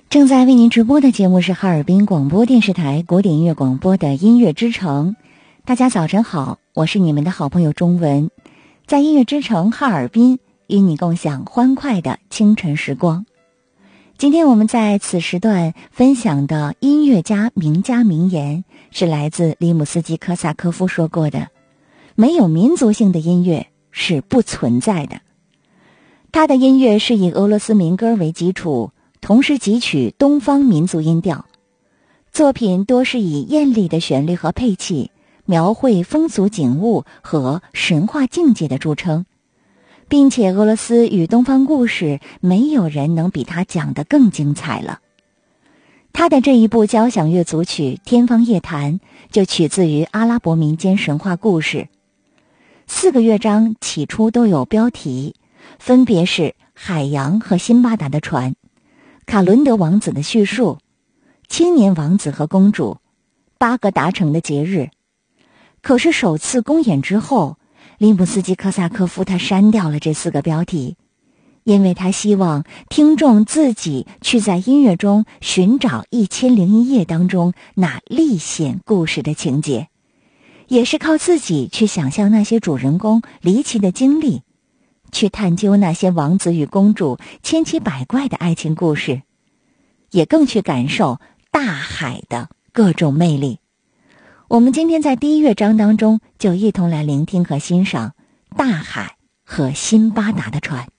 正在为您直播的节目是哈尔滨广播电视台古典音乐广播的音乐之城。大家早晨好，我是你们的好朋友钟文，在音乐之城哈尔滨与你共享欢快的清晨时光。今天我们在此时段分享的音乐家名言是来自里姆斯基科萨科夫说过的：没有民族性的音乐是不存在的。他的音乐是以俄罗斯民歌为基础，同时汲取东方民族音调，作品多是以艳丽的旋律和配器描绘风俗景物和神话境界的著称，并且俄罗斯与东方故事没有人能比他讲得更精彩了。他的这一部交响乐组曲《天方夜谭》就取自于阿拉伯民间神话故事，4个乐章起初都有标题，分别是海洋和辛巴达的船、卡伦德王子的叙述、青年王子和公主、8个达成的节日。可是首次公演之后，里姆斯基科萨科夫他删掉了这4个标题，因为他希望听众自己去在音乐中寻找1001夜当中那历险故事的情节，也是靠自己去想象那些主人公离奇的经历，去探究那些王子与公主千奇百怪的爱情故事，也更去感受大海的各种魅力。我们今天在第1乐章当中就一同来聆听和欣赏大海和辛巴达的船。